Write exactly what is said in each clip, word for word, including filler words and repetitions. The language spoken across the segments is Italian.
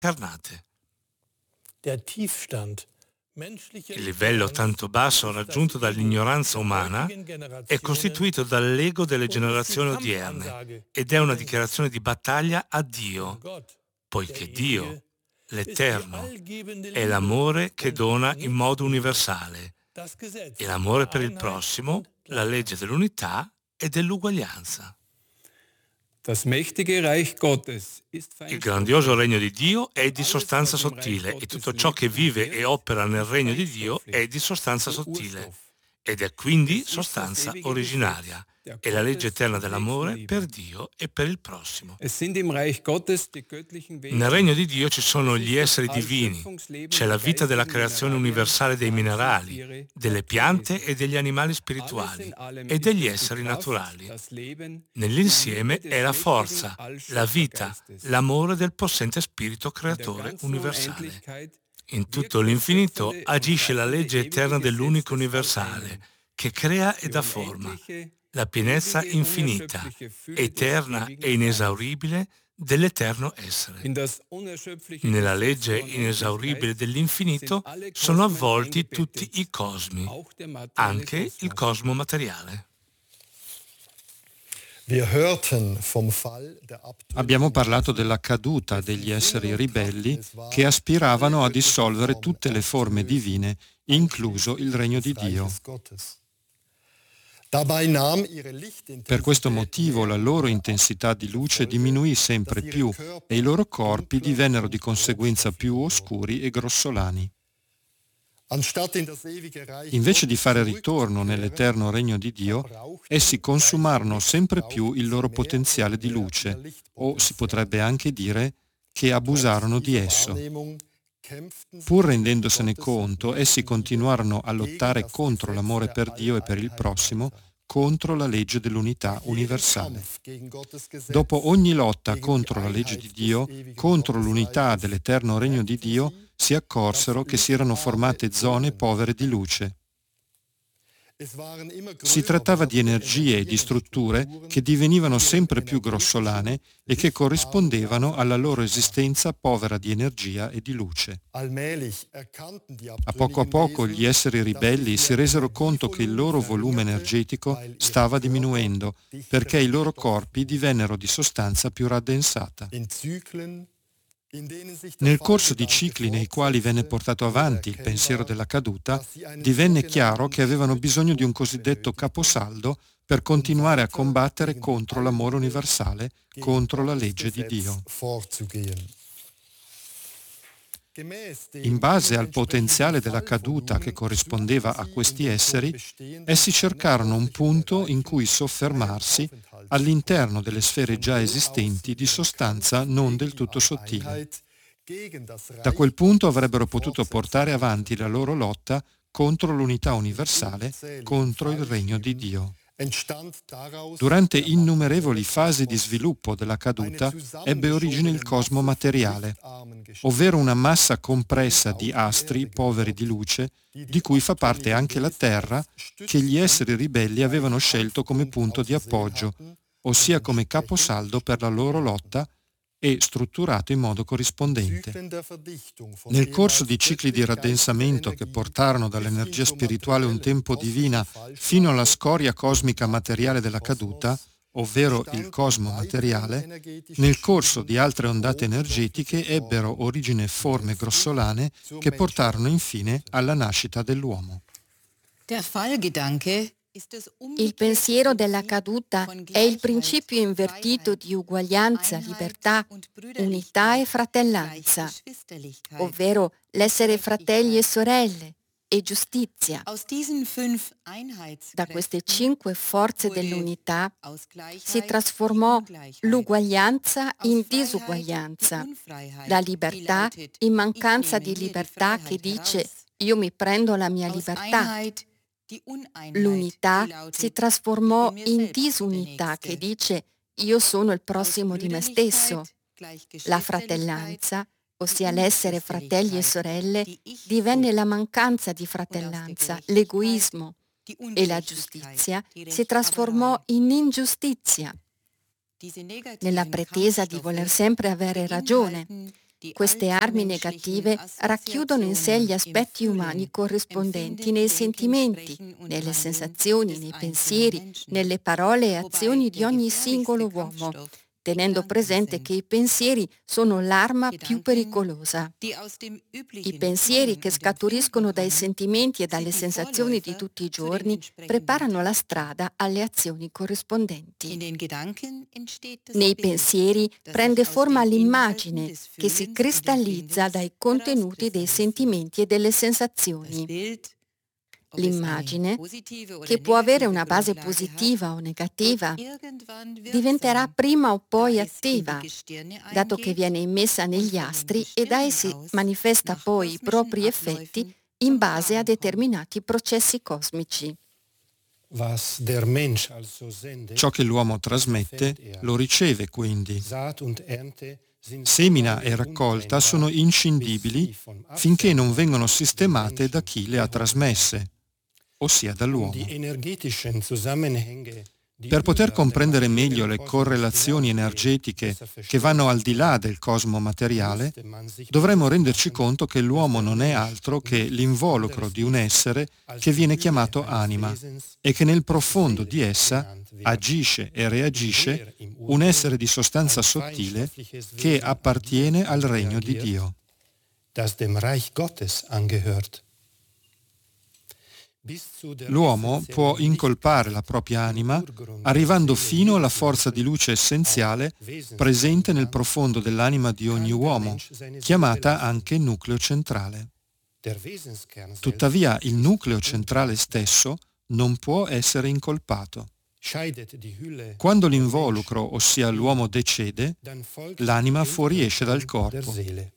incarnate. Der Tiefstand Il livello tanto basso raggiunto dall'ignoranza umana è costituito dall'ego delle generazioni odierne ed è una dichiarazione di battaglia a Dio, poiché Dio, l'Eterno, è l'amore che dona in modo universale e l'amore per il prossimo, la legge dell'unità e dell'uguaglianza. Das mächtige Reich Gottes ist Il grandioso regno di Dio è di sostanza sottile e tutto ciò che vive e opera nel regno di Dio è di sostanza sottile ed è quindi sostanza originaria. È la legge eterna dell'amore per Dio e per il prossimo. Nel regno di Dio ci sono gli esseri divini, c'è la vita della creazione universale dei minerali, delle piante e degli animali spirituali e degli esseri naturali. Nell'insieme è la forza, la vita, l'amore del possente spirito creatore universale. In tutto l'infinito agisce la legge eterna dell'unico universale, che crea e dà forma. La pienezza infinita, eterna e inesauribile dell'eterno essere. Nella legge inesauribile dell'infinito sono avvolti tutti i cosmi, anche il cosmo materiale. Abbiamo parlato della caduta degli esseri ribelli che aspiravano a dissolvere tutte le forme divine, incluso il regno di Dio. Per questo motivo la loro intensità di luce diminuì sempre più e i loro corpi divennero di conseguenza più oscuri e grossolani. Invece di fare ritorno nell'eterno regno di Dio, essi consumarono sempre più il loro potenziale di luce, o si potrebbe anche dire che abusarono di esso. Pur rendendosene conto, essi continuarono a lottare contro l'amore per Dio e per il prossimo, contro la legge dell'unità universale. Dopo ogni lotta contro la legge di Dio, contro l'unità dell'eterno regno di Dio, si accorsero che si erano formate zone povere di luce. Si trattava di energie e di strutture che divenivano sempre più grossolane e che corrispondevano alla loro esistenza povera di energia e di luce. A poco a poco gli esseri ribelli si resero conto che il loro volume energetico stava diminuendo perché i loro corpi divennero di sostanza più raddensata. Nel corso di cicli nei quali venne portato avanti il pensiero della caduta, divenne chiaro che avevano bisogno di un cosiddetto caposaldo per continuare a combattere contro l'amore universale, contro la legge di Dio. In base al potenziale della caduta che corrispondeva a questi esseri, essi cercarono un punto in cui soffermarsi all'interno delle sfere già esistenti di sostanza non del tutto sottile. Da quel punto avrebbero potuto portare avanti la loro lotta contro l'unità universale, contro il regno di Dio. Durante innumerevoli fasi di sviluppo della caduta ebbe origine il cosmo materiale, ovvero una massa compressa di astri poveri di luce, di cui fa parte anche la Terra, che gli esseri ribelli avevano scelto come punto di appoggio, ossia come caposaldo per la loro lotta e strutturato in modo corrispondente. Nel corso di cicli di raddensamento che portarono dall'energia spirituale un tempo divina fino alla scoria cosmica materiale della caduta, ovvero il cosmo materiale, nel corso di altre ondate energetiche ebbero origine forme grossolane che portarono infine alla nascita dell'uomo. Der Fallgedanke Il pensiero della caduta è il principio invertito di uguaglianza, libertà, unità e fratellanza, ovvero l'essere fratelli e sorelle e giustizia. Da queste cinque forze dell'unità si trasformò l'uguaglianza in disuguaglianza, la libertà in mancanza di libertà che dice io mi prendo la mia libertà. L'unità si trasformò in disunità che dice io sono il prossimo di me stesso. La fratellanza, ossia l'essere fratelli e sorelle, divenne la mancanza di fratellanza, l'egoismo, e la giustizia si trasformò in ingiustizia. Nella pretesa di voler sempre avere ragione, Queste armi negative racchiudono in sé gli aspetti umani corrispondenti nei sentimenti, nelle sensazioni, nei pensieri, nelle parole e azioni di ogni singolo uomo, tenendo presente che i pensieri sono l'arma più pericolosa. I pensieri che scaturiscono dai sentimenti e dalle sensazioni di tutti i giorni preparano la strada alle azioni corrispondenti. Nei pensieri prende forma l'immagine che si cristallizza dai contenuti dei sentimenti e delle sensazioni. L'immagine, che può avere una base positiva o negativa, diventerà prima o poi attiva, dato che viene immessa negli astri e da essi manifesta poi i propri effetti in base a determinati processi cosmici. Ciò che l'uomo trasmette lo riceve quindi. Semina e raccolta sono inscindibili finché non vengono sistemate da chi le ha trasmesse, ossia dall'uomo. Per poter comprendere meglio le correlazioni energetiche che vanno al di là del cosmo materiale, dovremmo renderci conto che l'uomo non è altro che l'involucro di un essere che viene chiamato anima e che nel profondo di essa agisce e reagisce un essere di sostanza sottile che appartiene al regno di Dio. L'uomo può incolpare la propria anima arrivando fino alla forza di luce essenziale presente nel profondo dell'anima di ogni uomo, chiamata anche nucleo centrale. Tuttavia il nucleo centrale stesso non può essere incolpato. Quando l'involucro, ossia l'uomo, decede, l'anima fuoriesce dal corpo.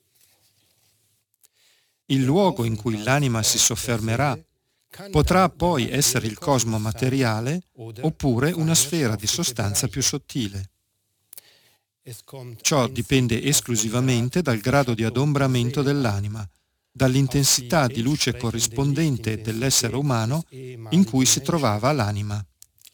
Il luogo in cui l'anima si soffermerà potrà poi essere il cosmo materiale oppure una sfera di sostanza più sottile. Ciò dipende esclusivamente dal grado di adombramento dell'anima, dall'intensità di luce corrispondente dell'essere umano in cui si trovava l'anima.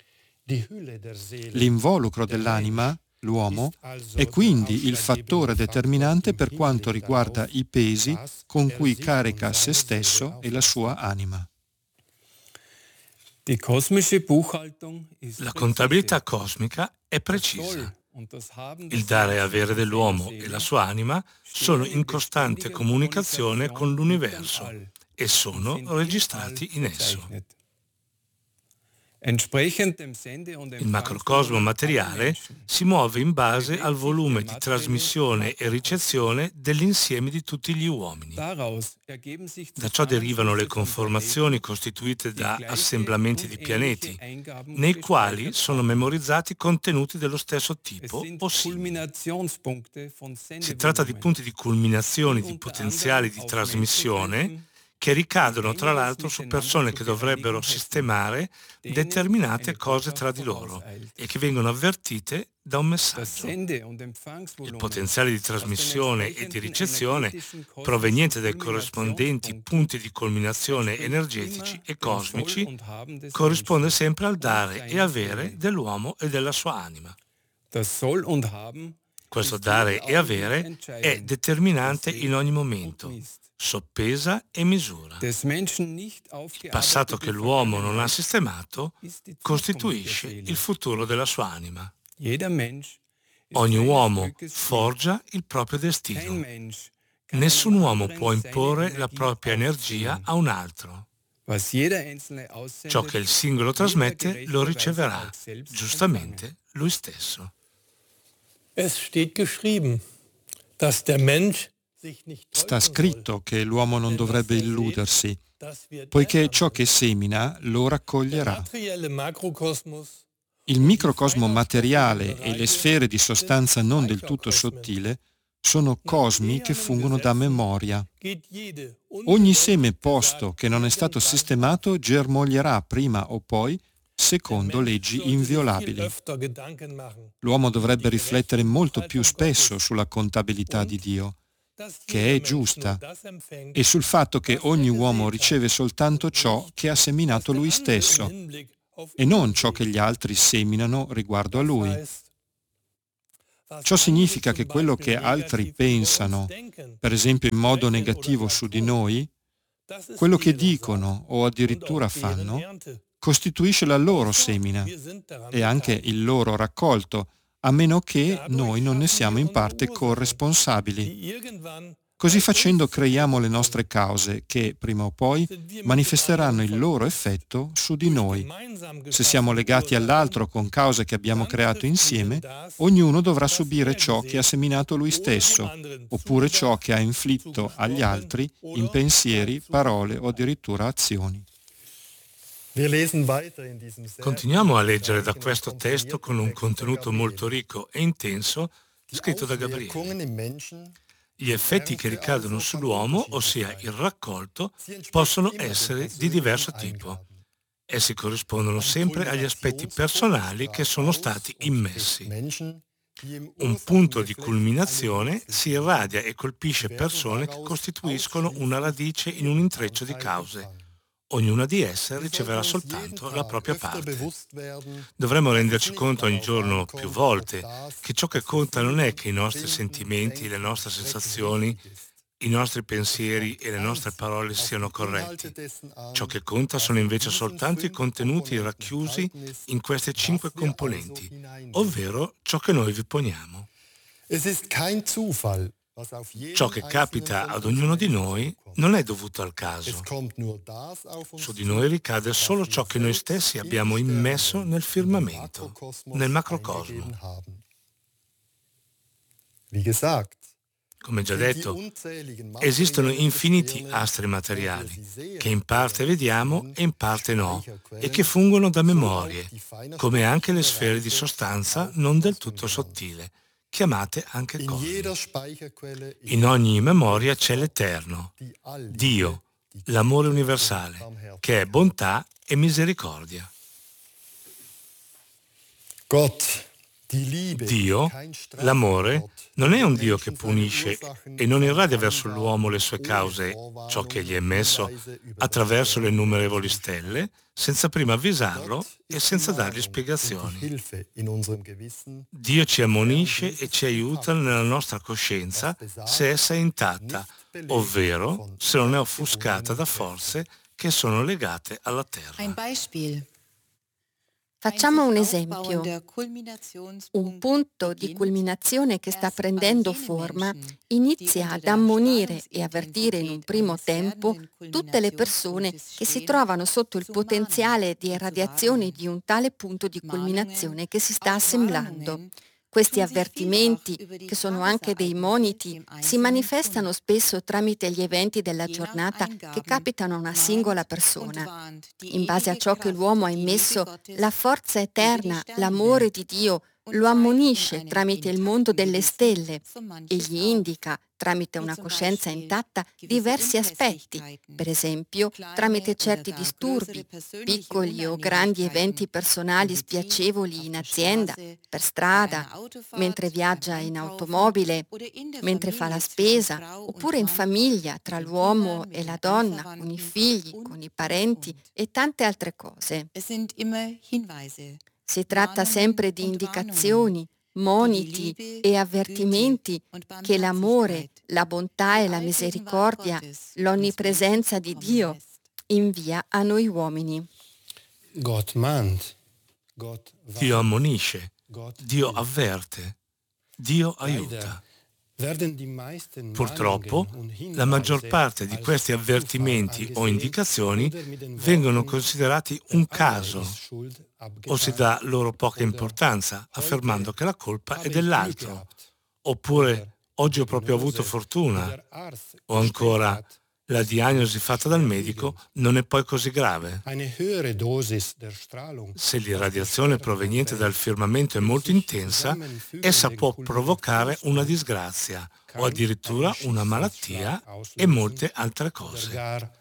L'involucro dell'anima, l'uomo, è quindi il fattore determinante per quanto riguarda i pesi con cui carica se stesso e la sua anima. La contabilità cosmica è precisa. Il dare e avere dell'uomo e la sua anima sono in costante comunicazione con l'universo e sono registrati in esso. Il macrocosmo materiale si muove in base al volume di trasmissione e ricezione dell'insieme di tutti gli uomini. Da ciò derivano le conformazioni costituite da assemblamenti di pianeti, nei quali sono memorizzati contenuti dello stesso tipo o simili. Si tratta di punti di culminazione di potenziali di trasmissione che ricadono tra l'altro su persone che dovrebbero sistemare determinate cose tra di loro e che vengono avvertite da un messaggio. Il potenziale di trasmissione e di ricezione proveniente dai corrispondenti punti di culminazione energetici e cosmici corrisponde sempre al dare e avere dell'uomo e della sua anima. Questo dare e avere è determinante in ogni momento, soppesa e misura. Il passato che l'uomo non ha sistemato costituisce il futuro della sua anima. Ogni uomo forgia il proprio destino. Nessun uomo può imporre la propria energia a un altro. Ciò che il singolo trasmette lo riceverà, giustamente, lui stesso. Es steht geschrieben, dass der Mensch Sta scritto che l'uomo non dovrebbe illudersi, poiché ciò che semina lo raccoglierà. Il microcosmo materiale e le sfere di sostanza non del tutto sottile sono cosmi che fungono da memoria. Ogni seme posto che non è stato sistemato germoglierà prima o poi secondo leggi inviolabili. L'uomo dovrebbe riflettere molto più spesso sulla contabilità di Dio, che è giusta, e sul fatto che ogni uomo riceve soltanto ciò che ha seminato lui stesso e non ciò che gli altri seminano riguardo a lui. Ciò significa che quello che altri pensano, per esempio in modo negativo su di noi, quello che dicono o addirittura fanno, costituisce la loro semina e anche il loro raccolto, a meno che noi non ne siamo in parte corresponsabili. Così facendo creiamo le nostre cause che, prima o poi, manifesteranno il loro effetto su di noi. Se siamo legati all'altro con cause che abbiamo creato insieme, ognuno dovrà subire ciò che ha seminato lui stesso, oppure ciò che ha inflitto agli altri in pensieri, parole o addirittura azioni. Continuiamo a leggere da questo testo con un contenuto molto ricco e intenso scritto da Gabriele. Gli effetti che ricadono sull'uomo, ossia il raccolto, possono essere di diverso tipo. Essi corrispondono sempre agli aspetti personali che sono stati immessi. Un punto di culminazione si irradia e colpisce persone che costituiscono una radice in un intreccio di cause. Ognuna di esse riceverà soltanto la propria parte. Dovremmo renderci conto ogni giorno più volte che ciò che conta non è che i nostri sentimenti, le nostre sensazioni, i nostri pensieri e le nostre parole siano corretti. Ciò che conta sono invece soltanto i contenuti racchiusi in queste cinque componenti, ovvero ciò che noi vi poniamo. Ciò che capita ad ognuno di noi non è dovuto al caso. Su di noi ricade solo ciò che noi stessi abbiamo immesso nel firmamento, nel macrocosmo. Come già detto, esistono infiniti astri materiali che in parte vediamo e in parte no, e che fungono da memorie, come anche le sfere di sostanza non del tutto sottile, chiamate anche cosmi. In ogni memoria c'è l'Eterno, Dio, l'amore universale, che è bontà e misericordia. Dio, l'amore, non è un Dio che punisce e non irradia verso l'uomo le sue cause, ciò che gli è messo, attraverso le innumerevoli stelle, senza prima avvisarlo e senza dargli spiegazioni. Dio ci ammonisce e ci aiuta nella nostra coscienza se essa è intatta, ovvero se non è offuscata da forze che sono legate alla terra. Facciamo un esempio. Un punto di culminazione che sta prendendo forma inizia ad ammonire e avvertire in un primo tempo tutte le persone che si trovano sotto il potenziale di irradiazione di un tale punto di culminazione che si sta assemblando. Questi avvertimenti, che sono anche dei moniti, si manifestano spesso tramite gli eventi della giornata che capitano a una singola persona. In base a ciò che l'uomo ha immesso, la forza eterna, l'amore di Dio, lo ammonisce tramite il mondo delle stelle e gli indica, tramite una coscienza intatta, diversi aspetti, per esempio tramite certi disturbi, piccoli o grandi eventi personali spiacevoli in azienda, per strada, mentre viaggia in automobile, mentre fa la spesa, oppure in famiglia, tra l'uomo e la donna, con i figli, con i parenti e tante altre cose. Si tratta sempre di indicazioni, moniti e avvertimenti che l'amore, la bontà e la misericordia, l'onnipresenza di Dio invia a noi uomini. Dio ammonisce, Dio avverte, Dio aiuta. Purtroppo, la maggior parte di questi avvertimenti o indicazioni vengono considerati un caso o si dà loro poca importanza, affermando che la colpa è dell'altro, oppure oggi ho proprio avuto fortuna, o ancora la diagnosi fatta dal medico non è poi così grave. Se l'irradiazione proveniente dal firmamento è molto intensa, essa può provocare una disgrazia o addirittura una malattia e molte altre cose.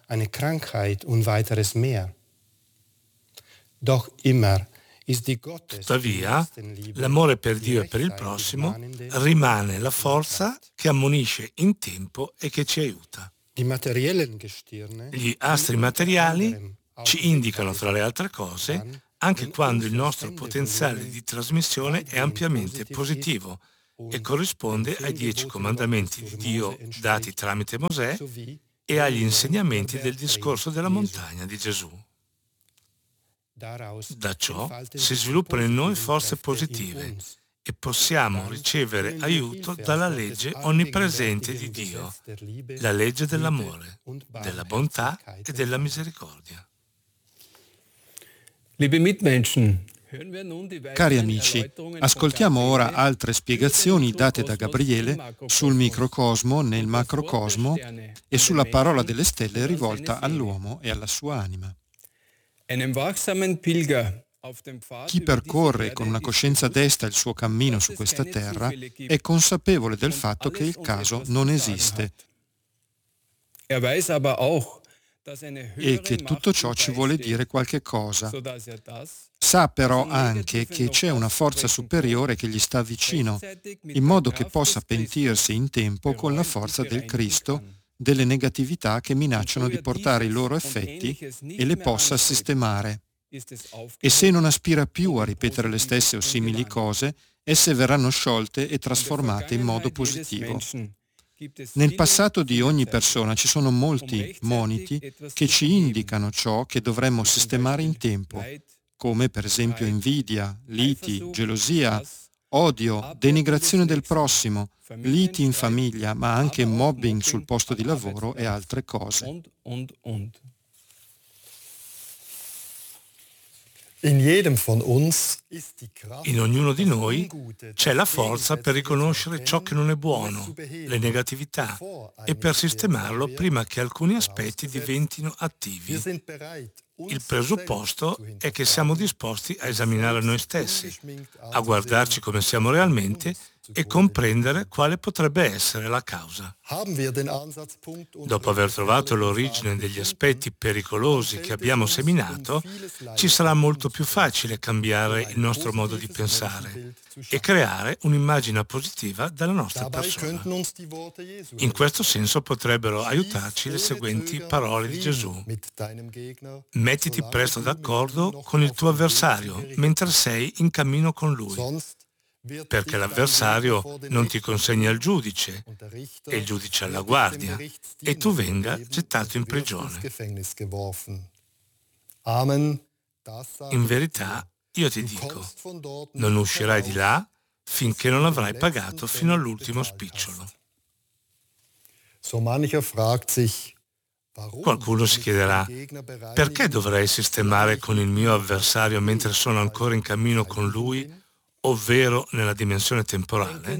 Tuttavia, l'amore per Dio e per il prossimo rimane la forza che ammonisce in tempo e che ci aiuta. Gli astri materiali ci indicano, tra le altre cose, anche quando il nostro potenziale di trasmissione è ampiamente positivo e corrisponde ai dieci comandamenti di Dio dati tramite Mosè e agli insegnamenti del discorso della montagna di Gesù. Da ciò si sviluppano in noi forze positive e possiamo ricevere aiuto dalla legge onnipresente di Dio, la legge dell'amore, della bontà e della misericordia. Cari amici, ascoltiamo ora altre spiegazioni date da Gabriele sul microcosmo nel macrocosmo e sulla parola delle stelle rivolta all'uomo e alla sua anima. Chi percorre con una coscienza desta il suo cammino su questa terra è consapevole del fatto che il caso non esiste e che tutto ciò ci vuole dire qualche cosa. Sa però anche che c'è una forza superiore che gli sta vicino, in modo che possa pentirsi in tempo con la forza del Cristo delle negatività che minacciano di portare i loro effetti e le possa sistemare. E se non aspira più a ripetere le stesse o simili cose, esse verranno sciolte e trasformate in modo positivo. Nel passato di ogni persona ci sono molti moniti che ci indicano ciò che dovremmo sistemare in tempo, come per esempio invidia, liti, gelosia, odio, denigrazione del prossimo, liti in famiglia, ma anche mobbing sul posto di lavoro e altre cose. In ognuno di noi c'è la forza per riconoscere ciò che non è buono, le negatività, e per sistemarlo prima che alcuni aspetti diventino attivi. Il presupposto è che siamo disposti a esaminare noi stessi, a guardarci come siamo realmente e comprendere quale potrebbe essere la causa. Dopo aver trovato l'origine degli aspetti pericolosi che abbiamo seminato, ci sarà molto più facile cambiare il nostro modo di pensare e creare un'immagine positiva della nostra persona. In questo senso potrebbero aiutarci le seguenti parole di Gesù. Mettiti presto d'accordo con il tuo avversario mentre sei in cammino con lui, perché l'avversario non ti consegna al giudice e il giudice alla guardia e tu venga gettato in prigione. In verità, io ti dico, non uscirai di là finché non avrai pagato fino all'ultimo spicciolo. Qualcuno si chiederà, perché dovrei sistemare con il mio avversario mentre sono ancora in cammino con lui, ovvero nella dimensione temporale?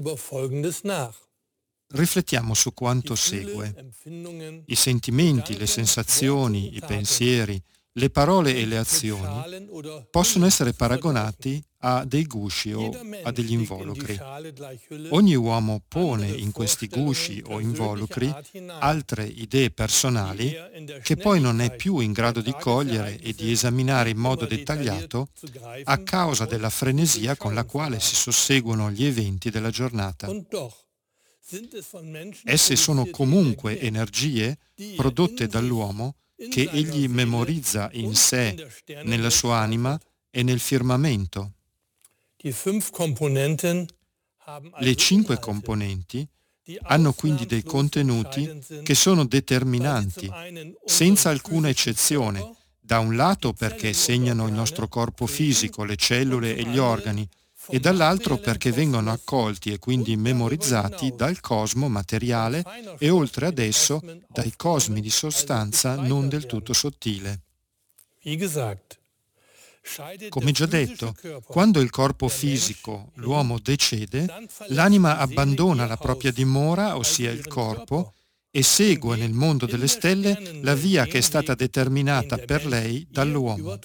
Riflettiamo su quanto segue. I sentimenti, le sensazioni, i pensieri, le parole e le azioni possono essere paragonati a dei gusci o a degli involucri. Ogni uomo pone in questi gusci o involucri altre idee personali che poi non è più in grado di cogliere e di esaminare in modo dettagliato a causa della frenesia con la quale si susseguono gli eventi della giornata. Esse sono comunque energie prodotte dall'uomo che egli memorizza in sé, nella sua anima e nel firmamento. Le cinque componenti hanno quindi dei contenuti che sono determinanti, senza alcuna eccezione, da un lato perché segnano il nostro corpo fisico, le cellule e gli organi, e dall'altro perché vengono accolti e quindi memorizzati dal cosmo materiale e oltre ad esso dai cosmi di sostanza non del tutto sottile. Come già detto, quando il corpo fisico, l'uomo, decede, l'anima abbandona la propria dimora, ossia il corpo, e segue nel mondo delle stelle la via che è stata determinata per lei dall'uomo.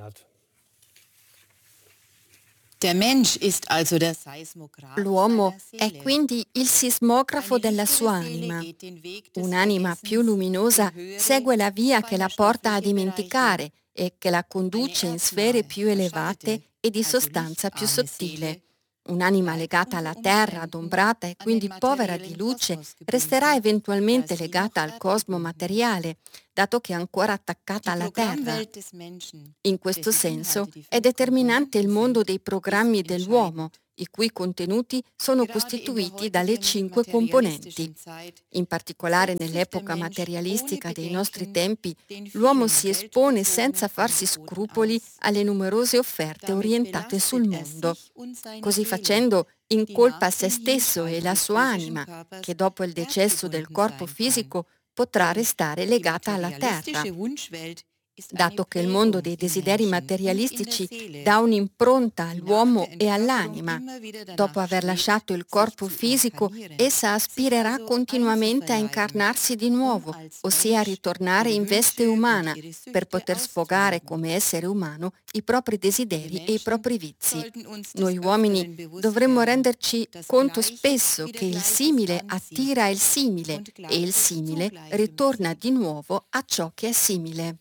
L'uomo è quindi il sismografo della sua anima. Un'anima più luminosa segue la via che la porta a dimenticare e che la conduce in sfere più elevate e di sostanza più sottile. Un'anima legata alla terra, adombrata e quindi povera di luce, resterà eventualmente legata al cosmo materiale, dato che è ancora attaccata alla terra. In questo senso è determinante il mondo dei programmi dell'uomo, i cui contenuti sono costituiti dalle cinque componenti. In particolare nell'epoca materialistica dei nostri tempi, l'uomo si espone senza farsi scrupoli alle numerose offerte orientate sul mondo. Così facendo incolpa se stesso e la sua anima, che dopo il decesso del corpo fisico potrà restare legata alla terra. Dato che il mondo dei desideri materialistici dà un'impronta all'uomo e all'anima, dopo aver lasciato il corpo fisico, essa aspirerà continuamente a incarnarsi di nuovo, ossia a ritornare in veste umana, per poter sfogare come essere umano i propri desideri e i propri vizi. Noi uomini dovremmo renderci conto spesso che il simile attira il simile e il simile ritorna di nuovo a ciò che è simile.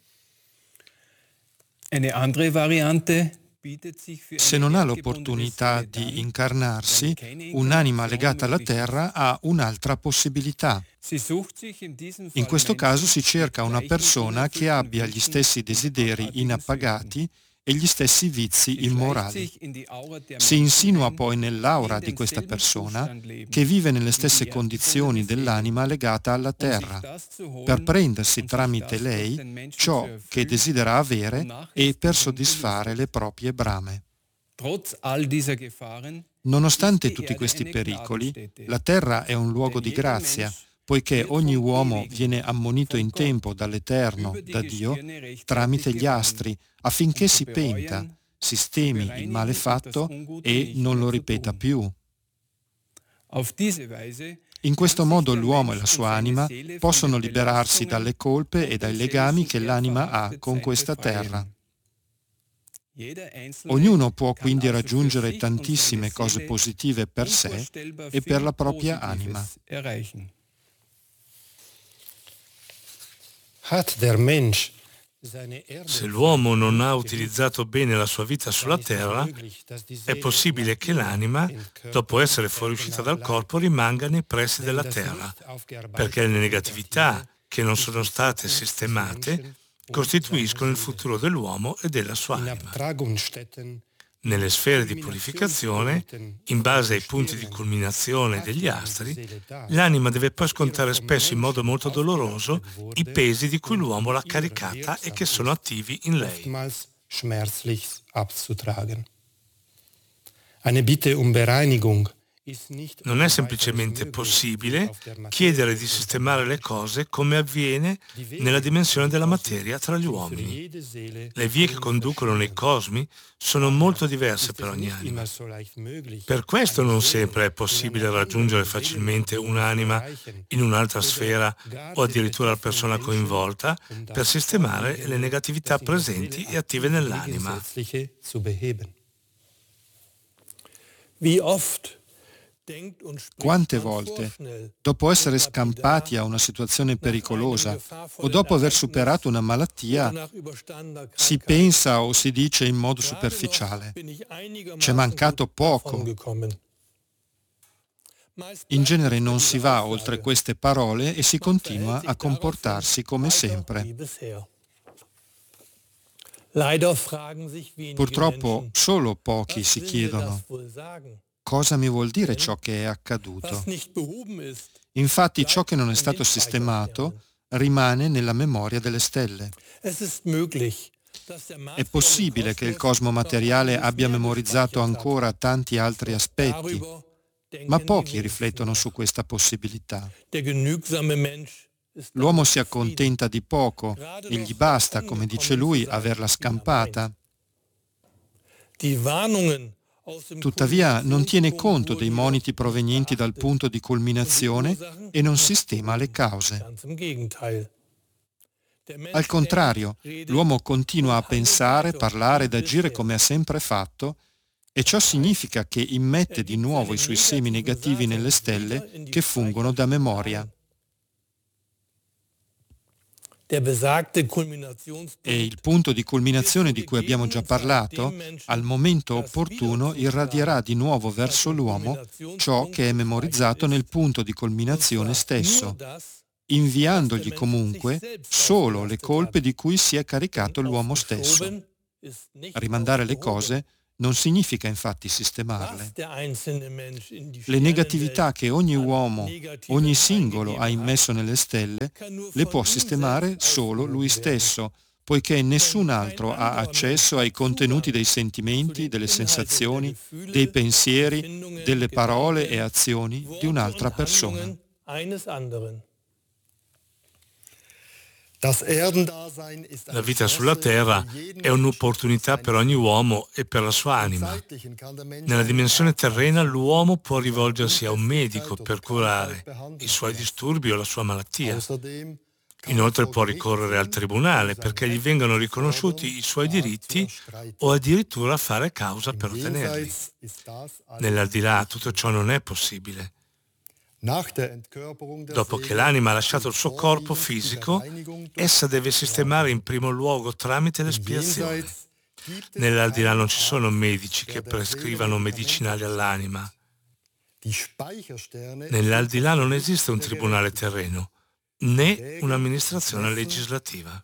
Se non ha l'opportunità di incarnarsi, un'anima legata alla terra ha un'altra possibilità. In questo caso si cerca una persona che abbia gli stessi desideri inappagati e gli stessi vizi immorali. Si insinua poi nell'aura di questa persona che vive nelle stesse condizioni dell'anima legata alla terra, per prendersi tramite lei ciò che desidera avere e per soddisfare le proprie brame. Nonostante tutti questi pericoli, la terra è un luogo di grazia, poiché ogni uomo viene ammonito in tempo dall'Eterno, da Dio, tramite gli astri, affinché si penta, sistemi il male fatto e non lo ripeta più. In questo modo l'uomo e la sua anima possono liberarsi dalle colpe e dai legami che l'anima ha con questa terra. Ognuno può quindi raggiungere tantissime cose positive per sé e per la propria anima. Se l'uomo non ha utilizzato bene la sua vita sulla terra, è possibile che l'anima, dopo essere fuoriuscita dal corpo, rimanga nei pressi della terra, perché le negatività che non sono state sistemate costituiscono il futuro dell'uomo e della sua anima. Nelle sfere di purificazione, in base ai punti di culminazione degli astri, l'anima deve poi scontare spesso in modo molto doloroso i pesi di cui l'uomo l'ha caricata e che sono attivi in lei. Non è semplicemente possibile chiedere di sistemare le cose come avviene nella dimensione della materia tra gli uomini. Le vie che conducono nei cosmi sono molto diverse per ogni anima. Per questo non sempre è possibile raggiungere facilmente un'anima in un'altra sfera o addirittura la persona coinvolta per sistemare le negatività presenti e attive nell'anima. Quante volte, dopo essere scampati a una situazione pericolosa o dopo aver superato una malattia, si pensa o si dice in modo superficiale: c'è mancato poco. In genere non si va oltre queste parole e si continua a comportarsi come sempre. Purtroppo solo pochi si chiedono: cosa mi vuol dire ciò che è accaduto? Infatti ciò che non è stato sistemato rimane nella memoria delle stelle. È possibile che il cosmo materiale abbia memorizzato ancora tanti altri aspetti, ma pochi riflettono su questa possibilità. L'uomo si accontenta di poco e gli basta, come dice lui, averla scampata. Tuttavia non tiene conto dei moniti provenienti dal punto di culminazione e non sistema le cause. Al contrario, l'uomo continua a pensare, parlare ed agire come ha sempre fatto, e ciò significa che immette di nuovo i suoi semi negativi nelle stelle che fungono da memoria. E il punto di culminazione di cui abbiamo già parlato, al momento opportuno irradierà di nuovo verso l'uomo ciò che è memorizzato nel punto di culminazione stesso, inviandogli comunque solo le colpe di cui si è caricato l'uomo stesso. Rimandare le cose Non significa infatti sistemarle. Le negatività che ogni uomo, ogni singolo ha immesso nelle stelle, le può sistemare solo lui stesso, poiché nessun altro ha accesso ai contenuti dei sentimenti, delle sensazioni, dei pensieri, delle parole e azioni di un'altra persona. La vita sulla Terra è un'opportunità per ogni uomo e per la sua anima. Nella dimensione terrena l'uomo può rivolgersi a un medico per curare i suoi disturbi o la sua malattia. Inoltre può ricorrere al tribunale perché gli vengano riconosciuti i suoi diritti o addirittura fare causa per ottenerli. Nell'aldilà tutto ciò non è possibile. Dopo che l'anima ha lasciato il suo corpo fisico, essa deve sistemare in primo luogo tramite l'espiazione. Nell'aldilà non ci sono medici che prescrivano medicinali all'anima. Nell'aldilà non esiste un tribunale terreno, né un'amministrazione legislativa.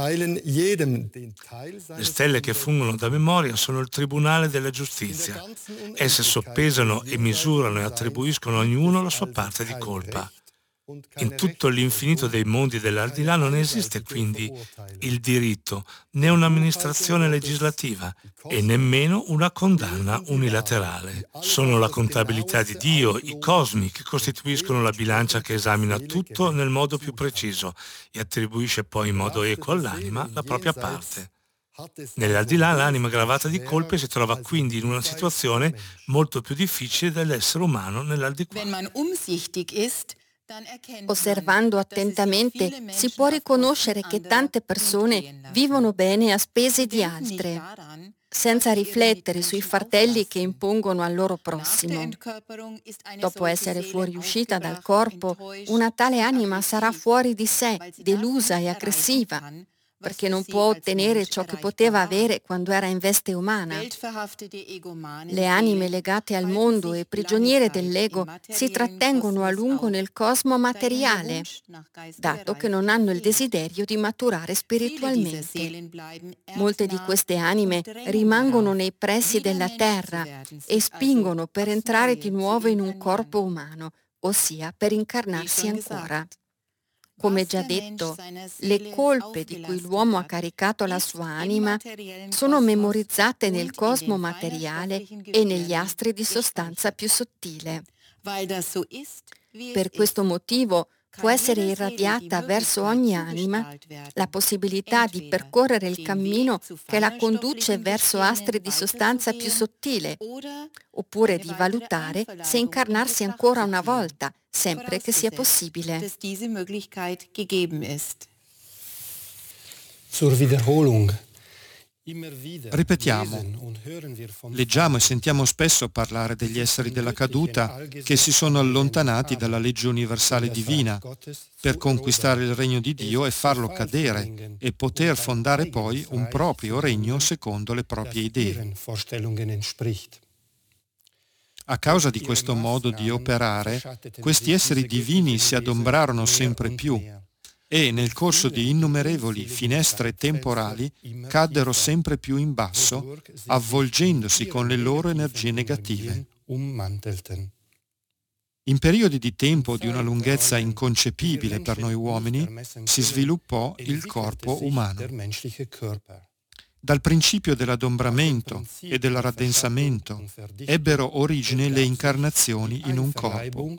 Le stelle che fungono da memoria sono il tribunale della giustizia. Esse soppesano e misurano e attribuiscono a ognuno la sua parte di colpa. In tutto l'infinito dei mondi dell'aldilà non esiste quindi il diritto, né un'amministrazione legislativa e nemmeno una condanna unilaterale. Sono la contabilità di Dio, i cosmi, che costituiscono la bilancia che esamina tutto nel modo più preciso e attribuisce poi in modo equo all'anima la propria parte. Nell'aldilà l'anima gravata di colpe si trova quindi in una situazione molto più difficile dell'essere umano nell'aldilà. Osservando attentamente si può riconoscere che tante persone vivono bene a spese di altre, senza riflettere sui fardelli che impongono al loro prossimo. Dopo essere fuoriuscita dal corpo, una tale anima sarà fuori di sé, delusa e aggressiva, perché non può ottenere ciò che poteva avere quando era in veste umana. Le anime legate al mondo e prigioniere dell'ego si trattengono a lungo nel cosmo materiale, dato che non hanno il desiderio di maturare spiritualmente. Molte di queste anime rimangono nei pressi della terra e spingono per entrare di nuovo in un corpo umano, ossia per incarnarsi ancora. Come già detto, le colpe di cui l'uomo ha caricato la sua anima sono memorizzate nel cosmo materiale e negli astri di sostanza più sottile. Per questo motivo può essere irradiata verso ogni anima la possibilità di percorrere il cammino che la conduce verso astri di sostanza più sottile, oppure di valutare se incarnarsi ancora una volta, sempre che sia possibile. Zur Wiederholung. Ripetiamo, leggiamo e sentiamo spesso parlare degli esseri della caduta che si sono allontanati dalla legge universale divina per conquistare il regno di Dio e farlo cadere e poter fondare poi un proprio regno secondo le proprie idee. A causa di questo modo di operare, questi esseri divini si adombrarono sempre più e nel corso di innumerevoli finestre temporali caddero sempre più in basso, avvolgendosi con le loro energie negative. In periodi di tempo di una lunghezza inconcepibile per noi uomini, si sviluppò il corpo umano. Dal principio dell'adombramento e del raddensamento ebbero origine le incarnazioni in un corpo.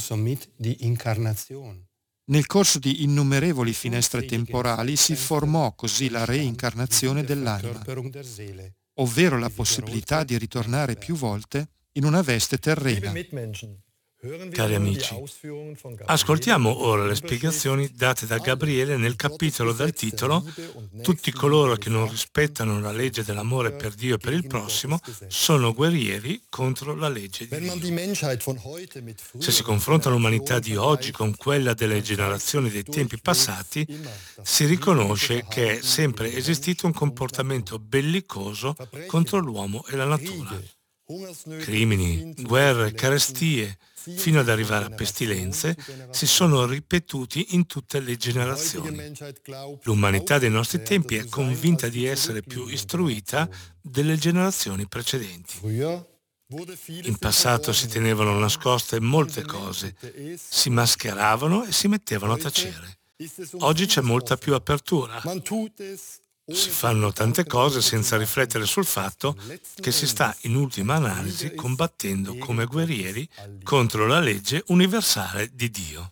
Nel corso di innumerevoli finestre temporali si formò così la reincarnazione dell'anima, ovvero la possibilità di ritornare più volte in una veste terrena. Cari amici, ascoltiamo ora le spiegazioni date da Gabriele nel capitolo dal titolo «Tutti coloro che non rispettano la legge dell'amore per Dio e per il prossimo sono guerrieri contro la legge di Dio». Se si confronta l'umanità di oggi con quella delle generazioni dei tempi passati, si riconosce che è sempre esistito un comportamento bellicoso contro l'uomo e la natura. Crimini, guerre, carestie, fino ad arrivare a pestilenze, si sono ripetuti in tutte le generazioni. L'umanità dei nostri tempi è convinta di essere più istruita delle generazioni precedenti. In passato si tenevano nascoste molte cose, si mascheravano e si mettevano a tacere. Oggi c'è molta più apertura. Si fanno tante cose senza riflettere sul fatto che si sta in ultima analisi combattendo come guerrieri contro la legge universale di Dio.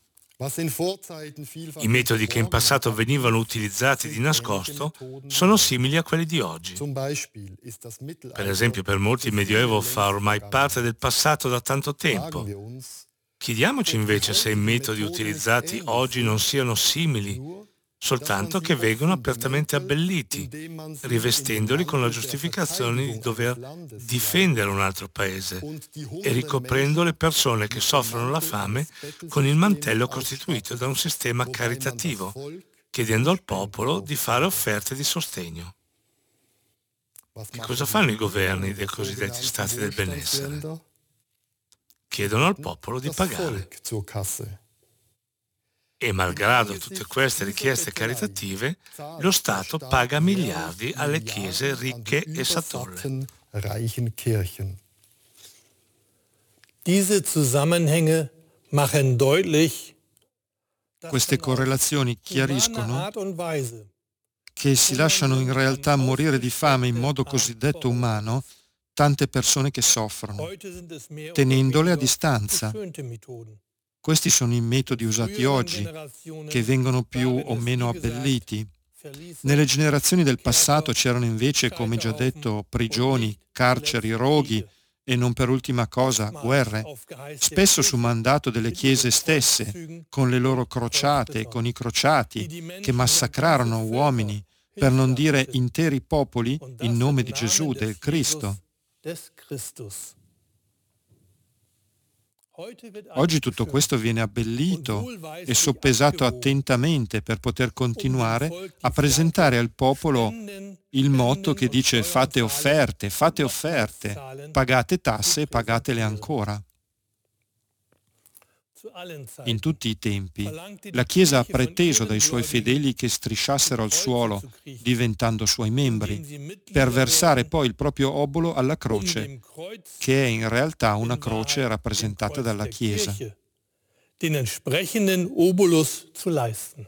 I metodi che in passato venivano utilizzati di nascosto sono simili a quelli di oggi. Per esempio, per molti il Medioevo fa ormai parte del passato da tanto tempo. Chiediamoci invece se i metodi utilizzati oggi non siano simili, soltanto che vengono apertamente abbelliti, rivestendoli con la giustificazione di dover difendere un altro paese e ricoprendo le persone che soffrono la fame con il mantello costituito da un sistema caritativo, chiedendo al popolo di fare offerte di sostegno. Che cosa fanno i governi dei cosiddetti stati del benessere? Chiedono al popolo di pagare. E malgrado tutte queste richieste caritative, lo Stato paga miliardi alle chiese ricche e satolle. Diese Zusammenhänge machen deutlich, Queste correlazioni chiariscono che si lasciano in realtà morire di fame in modo cosiddetto umano tante persone che soffrono, tenendole a distanza. Questi sono i metodi usati oggi, che vengono più o meno abbelliti. Nelle generazioni del passato c'erano invece, come già detto, prigioni, carceri, roghi e non per ultima cosa guerre, spesso su mandato delle chiese stesse, con le loro crociate, con i crociati, che massacrarono uomini, per non dire interi popoli, in nome di Gesù, del Cristo. Oggi tutto questo viene abbellito e soppesato attentamente per poter continuare a presentare al popolo il motto che dice fate offerte, fate offerte, pagate tasse e pagatele ancora. In tutti i tempi, la Chiesa ha preteso dai suoi fedeli che strisciassero al suolo, diventando suoi membri, per versare poi il proprio obolo alla croce, che è in realtà una croce rappresentata dalla Chiesa. Den entsprechenden Obolus zu leisten.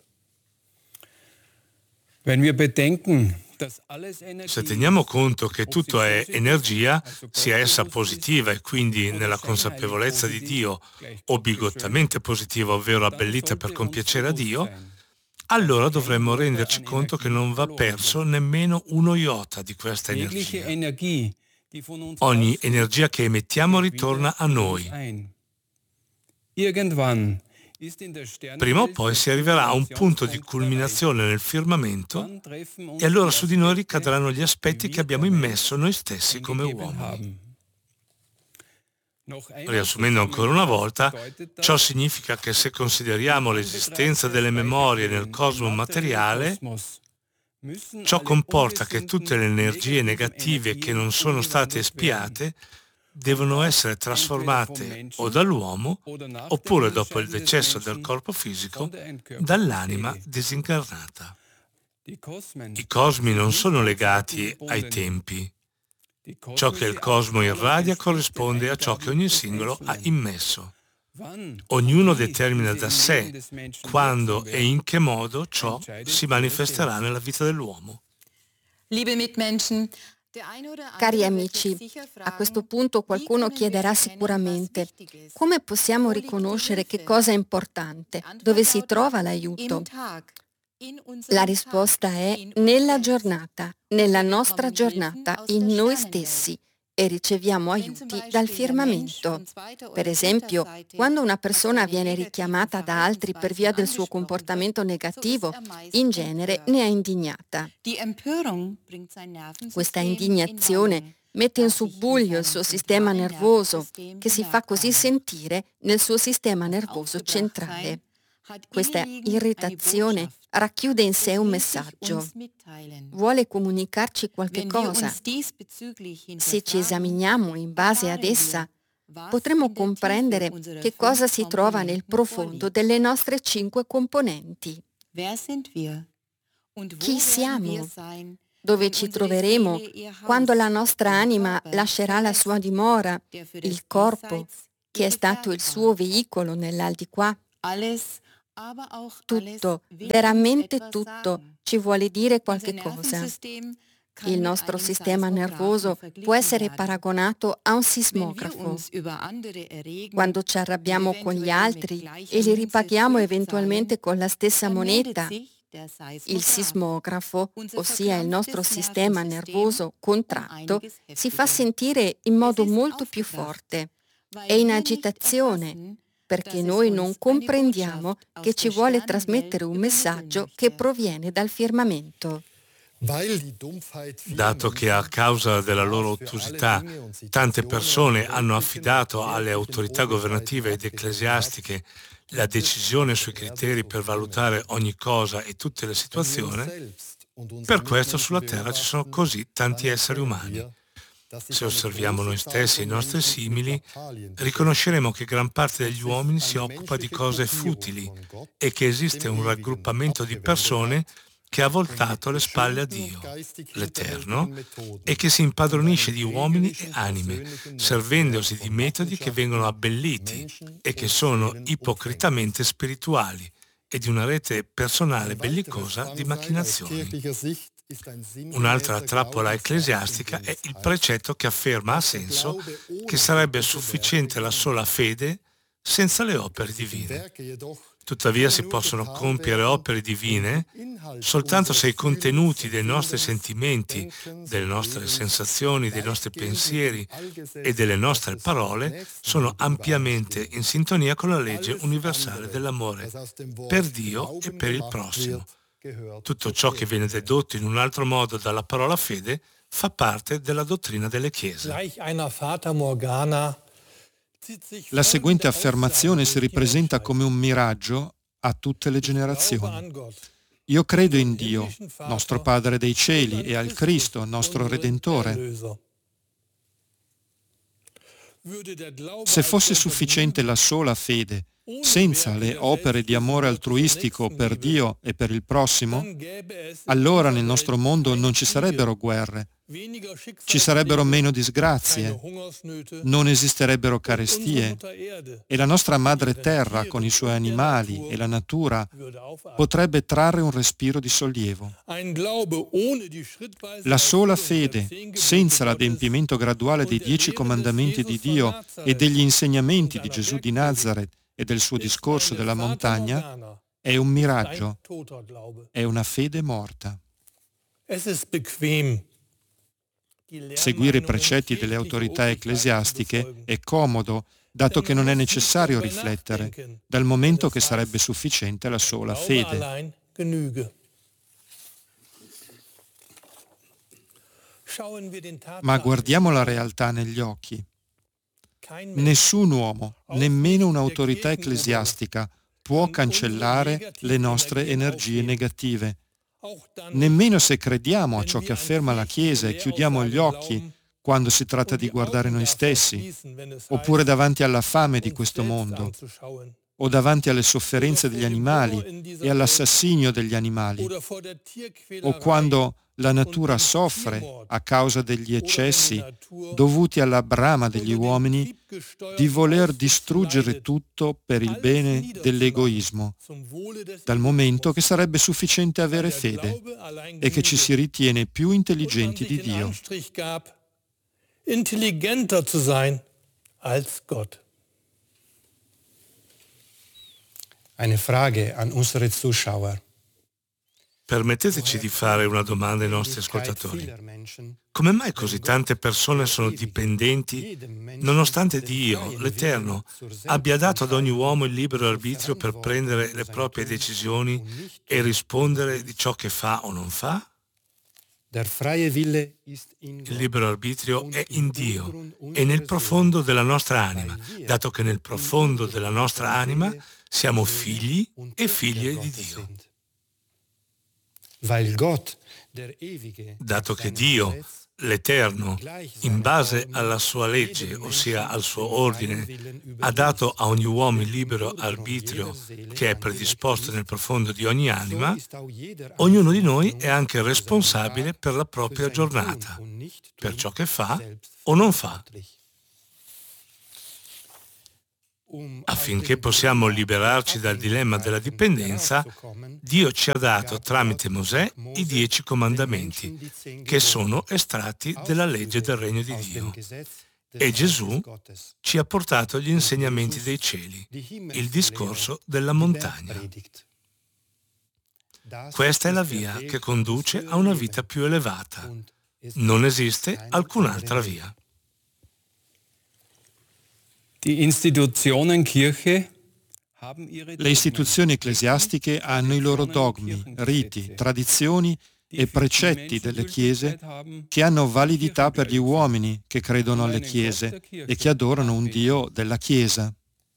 Wenn wir bedenken, Se teniamo conto che tutto è energia, sia essa positiva e quindi nella consapevolezza di Dio o bigottamente positiva, ovvero abbellita per compiacere a Dio, allora dovremmo renderci conto che non va perso nemmeno uno iota di questa energia. Ogni energia che emettiamo ritorna a noi. Prima o poi si arriverà a un punto di culminazione nel firmamento e allora su di noi ricadranno gli aspetti che abbiamo immesso noi stessi come uomini. Riassumendo ancora una volta, ciò significa che se consideriamo l'esistenza delle memorie nel cosmo materiale, ciò comporta che tutte le energie negative che non sono state espiate devono essere trasformate o dall'uomo, oppure dopo il decesso del corpo fisico, dall'anima disincarnata. I cosmi non sono legati ai tempi. Ciò che il cosmo irradia corrisponde a ciò che ogni singolo ha immesso. Ognuno determina da sé quando e in che modo ciò si manifesterà nella vita dell'uomo. Cari amici, a questo punto qualcuno chiederà sicuramente: come possiamo riconoscere che cosa è importante? Dove si trova l'aiuto? La risposta è nella giornata, nella nostra giornata, in noi stessi, e riceviamo aiuti dal firmamento. Per esempio, quando una persona viene richiamata da altri per via del suo comportamento negativo, in genere ne è indignata. Questa indignazione mette in subbuglio il suo sistema nervoso, che si fa così sentire nel suo sistema nervoso centrale. Questa irritazione racchiude in sé un messaggio. Vuole comunicarci qualche cosa. Se ci esaminiamo in base ad essa, potremo comprendere che cosa si trova nel profondo delle nostre cinque componenti. Chi siamo? Dove ci troveremo quando la nostra anima lascerà la sua dimora, il corpo, che è stato il suo veicolo nell'aldilà? Tutto, veramente tutto, ci vuole dire qualche cosa. Il nostro sistema nervoso può essere paragonato a un sismografo. Quando ci arrabbiamo con gli altri e li ripaghiamo eventualmente con la stessa moneta, il sismografo, ossia il nostro sistema nervoso contratto, si fa sentire in modo molto più forte. È in agitazione, perché noi non comprendiamo che ci vuole trasmettere un messaggio che proviene dal firmamento. Dato che a causa della loro ottusità tante persone hanno affidato alle autorità governative ed ecclesiastiche la decisione sui criteri per valutare ogni cosa e tutte le situazioni, per questo sulla Terra ci sono così tanti esseri umani. Se osserviamo noi stessi e i nostri simili, riconosceremo che gran parte degli uomini si occupa di cose futili e che esiste un raggruppamento di persone che ha voltato le spalle a Dio, l'Eterno, e che si impadronisce di uomini e anime, servendosi di metodi che vengono abbelliti e che sono ipocritamente spirituali e di una rete personale bellicosa di macchinazioni. Un'altra trappola ecclesiastica è il precetto che afferma a senso che sarebbe sufficiente la sola fede senza le opere divine. Tuttavia si possono compiere opere divine soltanto se i contenuti dei nostri sentimenti, delle nostre sensazioni, dei nostri pensieri e delle nostre parole sono ampiamente in sintonia con la legge universale dell'amore per Dio e per il prossimo. Tutto ciò che viene dedotto in un altro modo dalla parola fede fa parte della dottrina delle chiese. La seguente affermazione si ripresenta come un miraggio a tutte le generazioni. Io credo in Dio, nostro Padre dei cieli, e al Cristo, nostro Redentore. Se fosse sufficiente la sola fede, senza le opere di amore altruistico per Dio e per il prossimo, allora nel nostro mondo non ci sarebbero guerre, ci sarebbero meno disgrazie, non esisterebbero carestie e la nostra madre terra con i suoi animali e la natura potrebbe trarre un respiro di sollievo. La sola fede, senza l'adempimento graduale dei dieci comandamenti di Dio e degli insegnamenti di Gesù di Nazaret e del suo discorso della montagna, è un miraggio, è una fede morta. Seguire i precetti delle autorità ecclesiastiche è comodo, dato che non è necessario riflettere, dal momento che sarebbe sufficiente la sola fede. Ma guardiamo la realtà negli occhi. Nessun uomo, nemmeno un'autorità ecclesiastica, può cancellare le nostre energie negative. Nemmeno se crediamo a ciò che afferma la Chiesa e chiudiamo gli occhi quando si tratta di guardare noi stessi, oppure davanti alla fame di questo mondo, o davanti alle sofferenze degli animali e all'assassinio degli animali, o quando la natura soffre a causa degli eccessi dovuti alla brama degli uomini di voler distruggere tutto per il bene dell'egoismo, dal momento che sarebbe sufficiente avere fede e che ci si ritiene più intelligenti di Dio. Intelligenter zu sein als Gott. Eine Frage an unsere Zuschauer. Permetteteci di fare una domanda ai nostri ascoltatori. Come mai così tante persone sono dipendenti, nonostante Dio, l'Eterno, abbia dato ad ogni uomo il libero arbitrio per prendere le proprie decisioni e rispondere di ciò che fa o non fa? Il libero arbitrio è in Dio e nel profondo della nostra anima, dato che nel profondo della nostra anima siamo figli e figlie di Dio. Dato che Dio, l'Eterno, in base alla sua legge, ossia al suo ordine, ha dato a ogni uomo il libero arbitrio che è predisposto nel profondo di ogni anima, ognuno di noi è anche responsabile per la propria giornata, per ciò che fa o non fa. Affinché possiamo liberarci dal dilemma della dipendenza, Dio ci ha dato tramite Mosè i dieci comandamenti, che sono estratti della legge del regno di Dio. E Gesù ci ha portato gli insegnamenti dei cieli, il discorso della montagna. Questa è la via che conduce a una vita più elevata. Non esiste alcun'altra via. Le istituzioni ecclesiastiche hanno i loro dogmi, riti, tradizioni e precetti delle chiese che hanno validità per gli uomini che credono alle chiese e che adorano un Dio della Chiesa.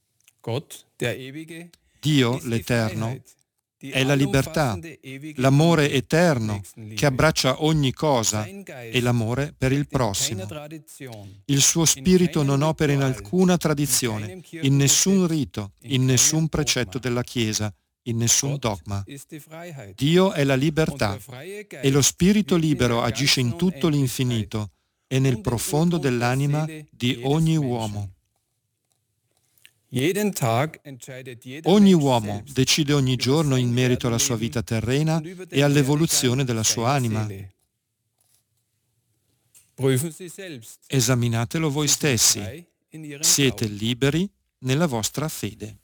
Dio, l'Eterno, è la libertà, l'amore eterno che abbraccia ogni cosa e l'amore per il prossimo. Il suo spirito non opera in alcuna tradizione, in nessun rito, in nessun precetto della Chiesa, in nessun dogma. Dio è la libertà e lo spirito libero agisce in tutto l'infinito e nel profondo dell'anima di ogni uomo. Ogni uomo decide ogni giorno in merito alla sua vita terrena e all'evoluzione della sua anima. Esaminatelo voi stessi. Siete liberi nella vostra fede.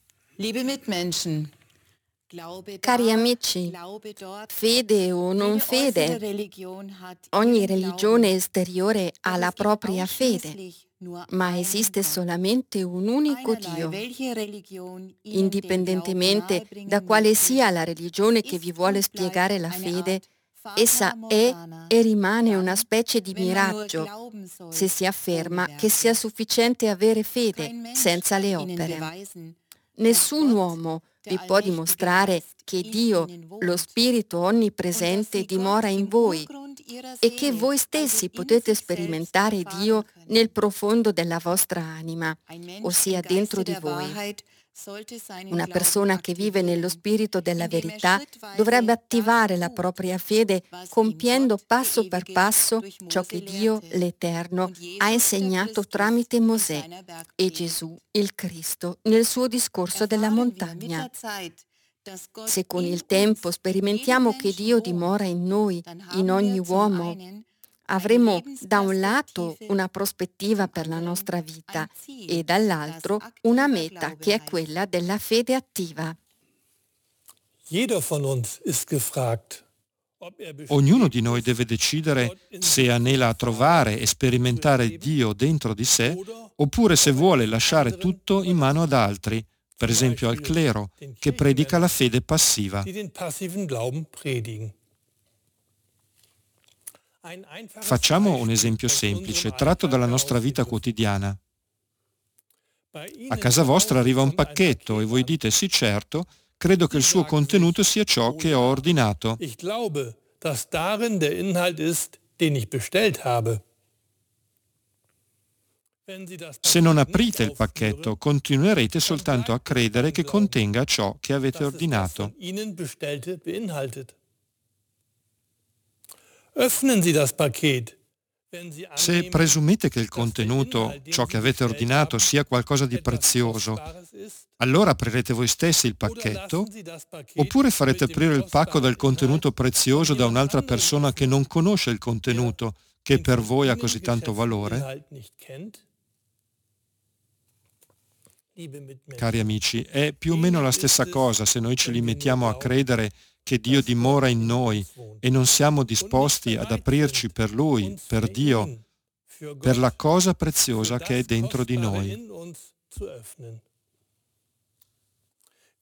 Cari amici, fede o non fede, ogni religione esteriore ha la propria fede, ma esiste solamente un unico Dio. Indipendentemente da quale sia la religione che vi vuole spiegare la fede, essa è e rimane una specie di miraggio, se si afferma che sia sufficiente avere fede senza le opere. Nessun uomo vi può dimostrare che Dio, lo Spirito Onnipresente, dimora in voi e che voi stessi potete sperimentare Dio nel profondo della vostra anima, ossia dentro di voi. Una persona che vive nello spirito della verità dovrebbe attivare la propria fede compiendo passo per passo ciò che Dio, l'Eterno, ha insegnato tramite Mosè e Gesù, il Cristo, nel suo discorso della montagna. Se con il tempo sperimentiamo che Dio dimora in noi, in ogni uomo, avremo da un lato una prospettiva per la nostra vita e dall'altro una meta che è quella della fede attiva. Ognuno di noi deve decidere se anela a trovare e sperimentare Dio dentro di sé oppure se vuole lasciare tutto in mano ad altri, per esempio al clero, che predica la fede passiva. Facciamo un esempio semplice, tratto dalla nostra vita quotidiana. A casa vostra arriva un pacchetto e voi dite sì certo, credo che il suo contenuto sia ciò che ho ordinato. Se non aprite il pacchetto, continuerete soltanto a credere che contenga ciò che avete ordinato. Se presumete che il contenuto, ciò che avete ordinato, sia qualcosa di prezioso, allora aprirete voi stessi il pacchetto, oppure farete aprire il pacco del contenuto prezioso da un'altra persona che non conosce il contenuto, che per voi ha così tanto valore? Cari amici, è più o meno la stessa cosa se noi ci limitiamo a credere che Dio dimora in noi e non siamo disposti ad aprirci per Lui, per Dio, per la cosa preziosa che è dentro di noi.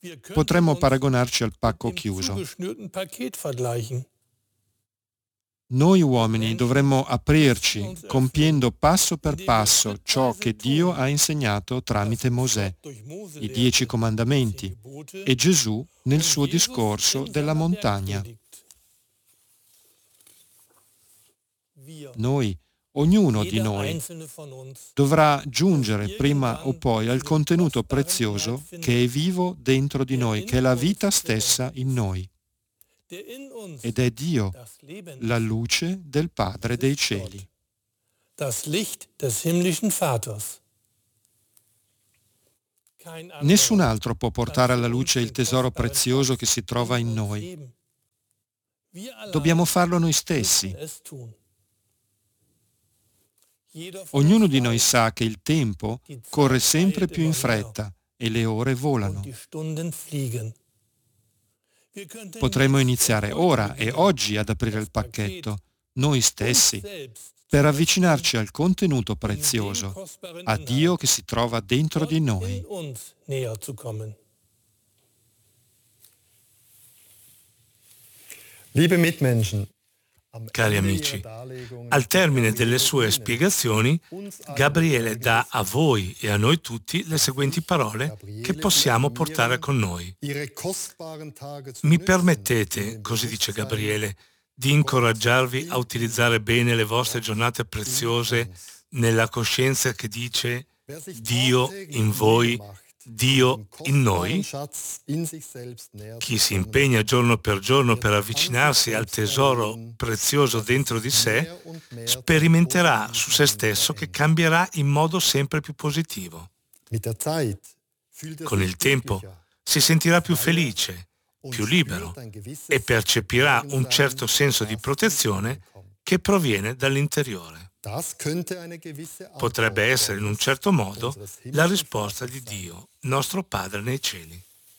Potremmo paragonarci al pacco chiuso. Noi uomini dovremmo aprirci, compiendo passo per passo ciò che Dio ha insegnato tramite Mosè, i dieci comandamenti, e Gesù nel suo discorso della montagna. Noi, ognuno di noi, dovrà giungere prima o poi al contenuto prezioso che è vivo dentro di noi, che è la vita stessa in noi. Ed è Dio, la luce del Padre dei cieli. Nessun altro può portare alla luce il tesoro prezioso che si trova in noi. Dobbiamo farlo noi stessi. Ognuno di noi sa che il tempo corre sempre più in fretta e le ore volano. Potremmo iniziare ora e oggi ad aprire il pacchetto, noi stessi, per avvicinarci al contenuto prezioso, a Dio che si trova dentro di noi. Liebe Mitmenschen, Cari amici, al termine delle sue spiegazioni, Gabriele dà a voi e a noi tutti le seguenti parole che possiamo portare con noi. Mi permettete, così dice Gabriele, di incoraggiarvi a utilizzare bene le vostre giornate preziose nella coscienza che dice Dio in voi, Dio in noi? Chi si impegna giorno per giorno per avvicinarsi al tesoro prezioso dentro di sé, sperimenterà su se stesso che cambierà in modo sempre più positivo. Con il tempo si sentirà più felice, più libero e percepirà un certo senso di protezione che proviene dall'interiore. Potrebbe essere in un certo modo la risposta di Dio, nostro Padre nei cieli.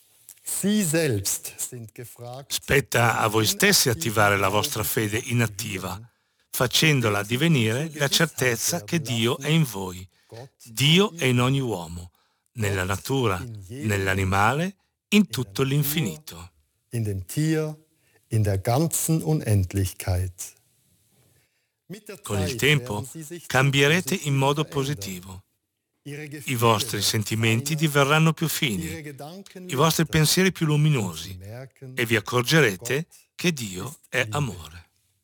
Spetta a voi stessi attivare la vostra fede inattiva, facendola divenire la certezza che Dio è in voi. Dio è in ogni uomo, nella natura, nell'animale, in tutto l'infinito. In dem Tier, in der ganzen Unendlichkeit. Con il tempo cambierete in modo positivo. I vostri sentimenti diverranno più fini, i vostri pensieri più luminosi e vi accorgerete che Dio è amore.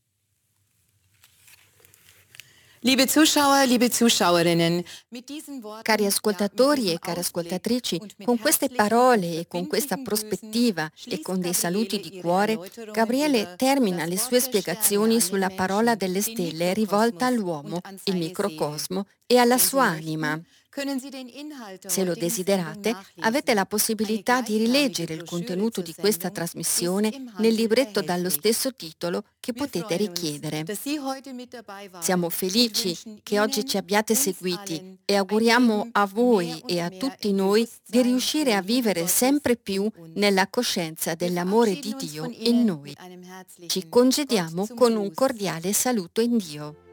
Liebe Zuschauer, liebe Zuschauerinnen, mit diesen Worten Cari ascoltatori e care ascoltatrici, con queste parole e con questa prospettiva e con dei saluti di cuore, Gabriele termina le sue spiegazioni sulla parola delle stelle rivolta all'uomo, il microcosmo e alla sua anima. Se lo desiderate, avete la possibilità di rileggere il contenuto di questa trasmissione nel libretto dallo stesso titolo che potete richiedere. Siamo felici che oggi ci abbiate seguiti e auguriamo a voi e a tutti noi di riuscire a vivere sempre più nella coscienza dell'amore di Dio in noi. Ci congediamo con un cordiale saluto in Dio.